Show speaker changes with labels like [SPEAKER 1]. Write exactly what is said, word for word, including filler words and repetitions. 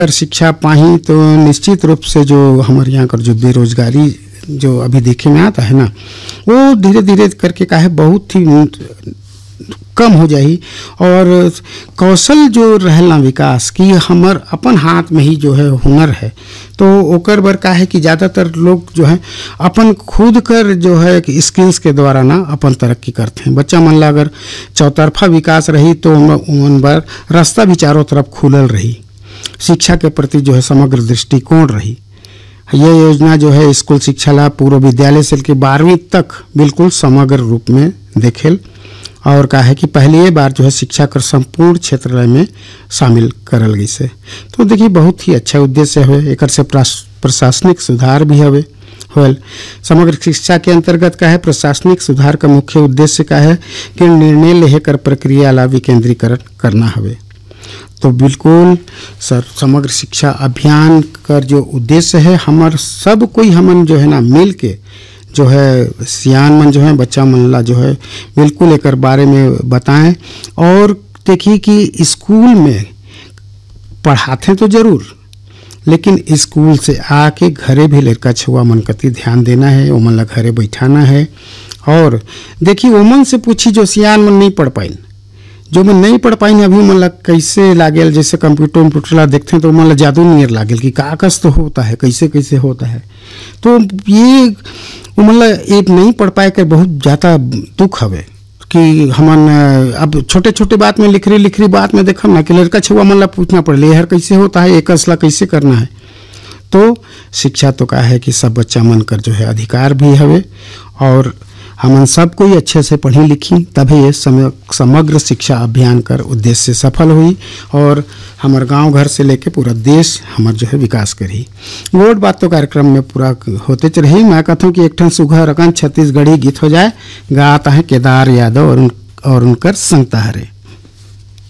[SPEAKER 1] अगर शिक्षा पाही तो निश्चित रूप से जो हमारे यहाँ कर जो बेरोजगारी जो अभी देखे में आता है ना, वो धीरे धीरे करके का है बहुत ही कम हो जाही। और कौशल जो रहला विकास की हमर अपन हाथ में ही जो है हुनर है, तो ओकर बर का है कि ज़्यादातर लोग जो है अपन खुद कर जो है स्किल्स के द्वारा ना अपन तरक्की करते हैं। बच्चा मन ला अगर चौतरफा विकास रही तो उन बर रास्ता भी चारों तरफ खुलल रही, शिक्षा के प्रति जो है समग्र दृष्टिकोण रही। यह योजना जो है स्कूल शिक्षा ला पूर्व विद्यालय से लेकर बारहवीं तक बिल्कुल समग्र रूप में देखेल और कहा है कि पहली बार जो है शिक्षा कर संपूर्ण क्षेत्र में शामिल करल गई से। तो देखिए बहुत ही अच्छा उद्देश्य है, एक से प्रशासनिक सुधार भी हवे होल। समग्र शिक्षा के अंतर्गत का है प्रशासनिक सुधार का मुख्य उद्देश्य का है कि निर्णय लेहे कर प्रक्रिया ला विकेंद्रीकरण करना हवे। तो बिल्कुल सर समग्र शिक्षा अभियान का जो उद्देश्य है हमार सब कोई हमन जो है ना मिल के जो है सियान मन जो है बच्चा मन ला जो है बिल्कुल एक बारे में बताएं। और देखिए कि स्कूल में पढ़ाते तो जरूर, लेकिन स्कूल से आके घरे भी लड़का छुआ मन कति ध्यान देना है, वो मन ला घरे बैठाना है। और देखिए वो मन से पूछी जो सियान मन नहीं पढ़ पाइन, जो मैं नहीं पढ़ पाइन अभी मन ला कैसे लागेल, जैसे कंप्यूटर कंप्यूटर ला देखते हैं तो मन ला जादू नियर लागेल कि कागज तो होता है, कैसे कैसे होता है। तो ये मन ला एक नहीं पढ़ पाए कर बहुत ज़्यादा दुख हवे कि हमन अब छोटे छोटे बात में लिखरी लिखरी बात में देखम ना कि लड़का छुआ मन ला पूछना पड़े यार कैसे होता है, एक असला कैसे करना है। तो शिक्षा तो का है कि सब बच्चा मन कर जो है अधिकार भी हवे और हमन सब कोई अच्छे से पढ़ी लिखी तभी ये समग्र शिक्षा अभियान कर उद्देश्य सफल हुई और हमार गांव घर से लेके पूरा देश हमार जो है विकास करी। वोट बात तो कार्यक्रम में पूरा होते रही। मैं कहता हूँ कि एक ठन सुघर अकन छत्तीसगढ़ी गीत हो जाए, गाता है केदार यादव और, उन, और उनकर संगता हरे।